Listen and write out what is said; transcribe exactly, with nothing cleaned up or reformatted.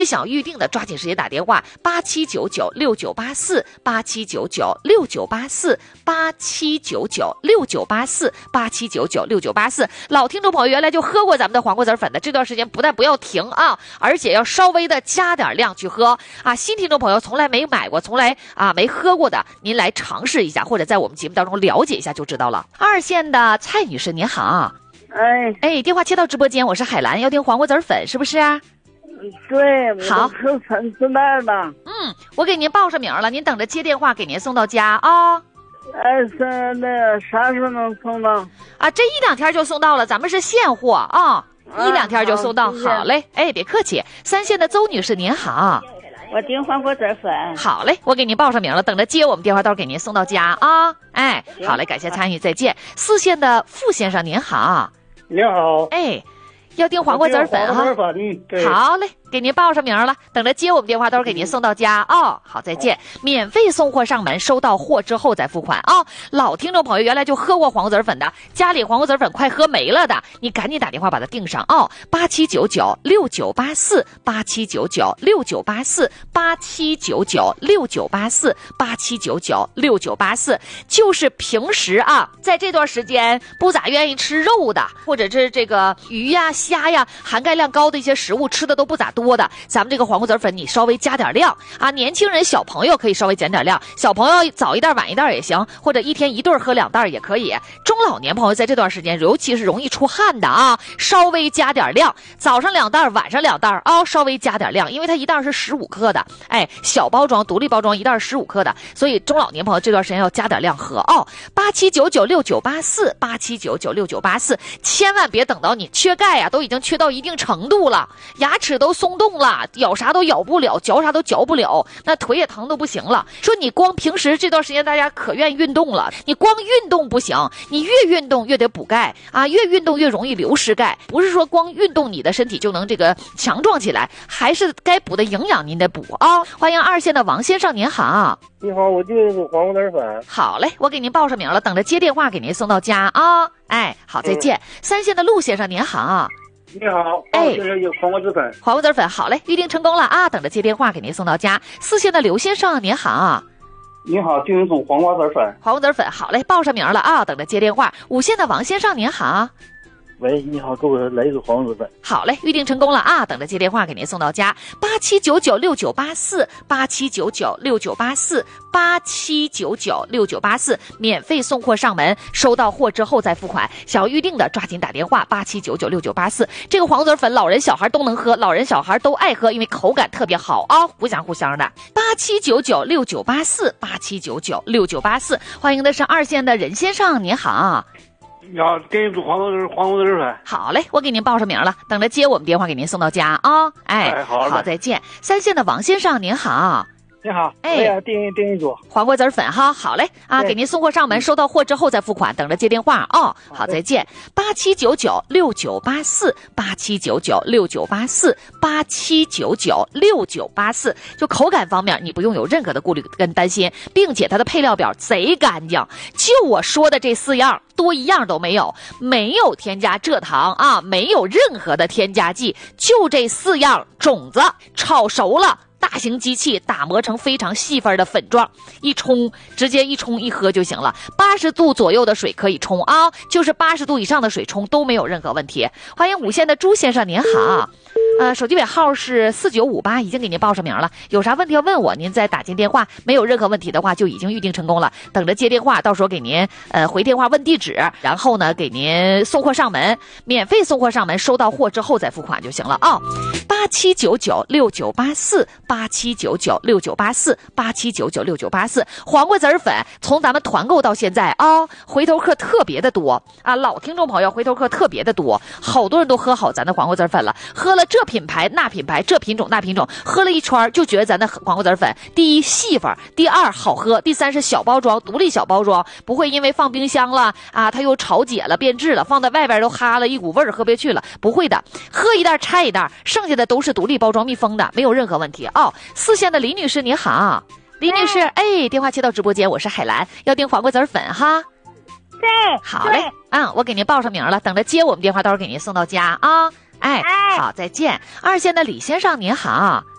想预定的抓紧时间打电话八七九九六九八四八七九九六九八四八七九九六九八四八七九九六九八四。老听众朋友原来就喝过咱们的黄瓜子粉的，这段时间不但不要停啊，而且要稍微的加点量去喝啊。新听众朋友从来没买过，从来啊没喝过的，您来尝试一下，或者在我们节目当中了解一下就知道了。二线的蔡女士您好。 哎哎，电话接到直播间，我是海兰，要订黄瓜子粉是不是啊？ 对， 好， 是陈子那儿的。 嗯，我给您报上名了，您等着接电话给您送到家啊。哦、 哎，是那啥时候能送到？ 啊，这一两天就送到了，咱们是现货啊，哦、一两天就送到。好, 好嘞，哎，别客气。三线的邹女士您好， 我订黄瓜子粉。 好嘞，我给您报上名了，等着接我们电话到给您送到家啊、哦。哎，好嘞，感谢参与，再见。四线的傅先生您好， 您好， 哎。要订黄瓜子粉哈，好嘞，给您报上名了，等着接我们电话都是给您送到家哦。好，再见，免费送货上门，收到货之后再付款啊、哦。老听众朋友原来就喝过黄瓜子粉的，家里黄瓜子粉快喝没了的，你赶紧打电话把它订上哦。八七九九六九八四八七九九六九八四八七九九六九八四八七九九六九八四，就是平时啊，在这段时间不咋愿意吃肉的，或者是这个鱼呀、啊。虾呀，含钙量高的一些食物吃的都不咋多的，咱们这个黄瓜子粉你稍微加点量啊。年轻人小朋友可以稍微减点量，小朋友早一袋晚一袋也行，或者一天一顿喝两袋也可以。中老年朋友在这段时间尤其是容易出汗的啊，稍微加点量，早上两袋晚上两袋啊、哦，稍微加点量，因为它一袋是十五克的，哎，小包装独立包装一袋十五克的，所以中老年朋友这段时间要加点量喝哦。八七九九六九八四八七九九六九八四，千万别等到你缺钙呀、啊都已经缺到一定程度了，牙齿都松动了，咬啥都咬不了，嚼啥都嚼不了，那腿也疼都不行了。说你光平时这段时间大家可愿意运动了，你光运动不行，你越运动越得补钙啊，越运动越容易流失钙，不是说光运动你的身体就能这个强壮起来，还是该补的营养您得补啊。欢迎二线的王先生您好。 你好，我就是黄瓜子粉。 好嘞，我给您报上名了，等着接电话给您送到家啊、哦。哎，好，再见。嗯、三线的陆先生您好。 你好，哎，有黄瓜子粉， 黄瓜子粉好嘞，预定成功了啊！等着接电话给您送到家。四线的刘先生您好， 你好，订一桶黄瓜子粉， 黄瓜子粉好嘞，报上名了啊！等着接电话。五线的王先生您好， 喂，你好，给我来一个黄瓜子粉， 好嘞，预定成功了啊！等着接电话给您送到家。八七九九六九八四八七九九六九八四八七九九六九八四，免费送货上门，收到货之后再付款。想要预定的抓紧打电话八七九九六九八四。这个黄瓜子粉老人小孩都能喝，老人小孩都爱喝，因为口感特别好啊、哦，互相互相的。八七九九六九八四八七九九六九八四，欢迎的是二线的任先生，您好。 你好，订一组黄瓜子黄瓜子粉。 好嘞，我给您报上名了，等着接我们电话给您送到家啊、哦。哎， 哎好， 好，再见。三线的王先生您好。 你好， 哎， 订一订一组黄瓜子粉哈，好嘞啊，给您送货上门，收到货之后再付款，等着接电话哦。好，再见。八七九九六九八四八七九九六九八四八七九九六九八四，就口感方面你不用有任何的顾虑跟担心，并且它的配料表贼干净，就我说的这四样多一样都没有，没有添加蔗糖啊，没有任何的添加剂，就这四样种子炒熟了。大型机器打磨成非常细分的粉状，一冲直接一冲一喝就行了。八十度左右的水可以冲啊，就是八十度以上的水冲都没有任何问题。欢迎五线的朱先生您好，呃，手机尾号是四九五八，已经给您报上名了。有啥问题要问我，您再打进电话。没有任何问题的话，就已经预定成功了。等着接电话，到时候给您呃回电话问地址，然后呢给您送货上门，免费送货上门，收到货之后再付款就行了啊。八七九九六九八四八七九九六九八四八七九九六九八四，黄瓜籽粉从咱们团购到现在啊、哦，回头客特别的多啊，老听众朋友回头客特别的多，好多人都喝好咱的黄瓜籽粉了，喝了这品牌那品牌，这品种那品种，喝了一圈就觉得咱的黄瓜籽粉第一细粉，第二好喝，第三是小包装，独立小包装，不会因为放冰箱了啊，它又潮解了变质了，放在外边都哈了一股味儿喝不下去了，不会的，喝一袋拆一袋，剩下的都是独立包装密封的，没有任何问题哦。四线的李女士你好，李女士，哎，电话接到直播间，我是海兰，要订黄瓜籽粉哈。 对， 好嘞，嗯，我给您报上名了，等着接我们电话，到时候给您送到家啊。 哎，好，再见。二线的李先生您好。